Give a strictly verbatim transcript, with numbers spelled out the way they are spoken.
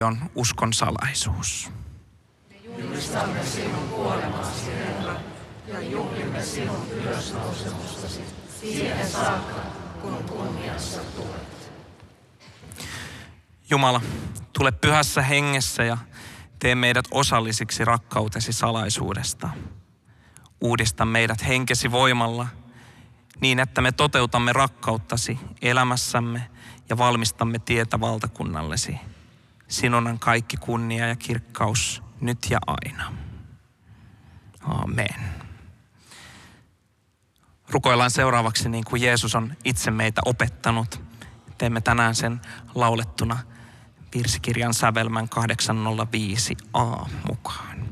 on uskon salaisuus. Me julistamme sinun kuolemasi, Herra, ja juhlimme sinun ylösnousemustasi siihen saakka, kun kunniassa tulet. Jumala, tule pyhässä hengessä ja tee meidät osallisiksi rakkautesi salaisuudesta. Uudista meidät henkesi voimalla niin, että me toteutamme rakkauttasi elämässämme ja valmistamme tietä valtakunnallesi. Sinun on kaikki kunnia ja kirkkaus nyt ja aina. Amen. Rukoillaan seuraavaksi niin kuin Jeesus on itse meitä opettanut. Teemme tänään sen laulettuna virsikirjan sävelmän kahdeksansataaviisi A mukaan.